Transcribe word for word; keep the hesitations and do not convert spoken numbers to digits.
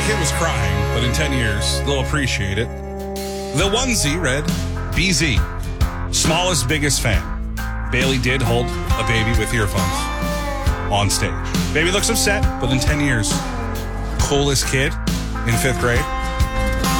kid was crying, but in ten years, they'll appreciate it. The onesie read, B Z, smallest, biggest fan. Bailey did hold a baby with earphones on stage. Baby looks upset, but in ten years, coolest kid in fifth grade.